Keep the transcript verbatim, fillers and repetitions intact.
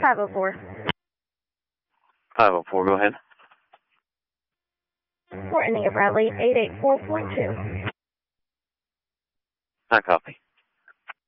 five oh four. five oh four, go ahead. Fort India Bradley, eight eight four point two. I copy.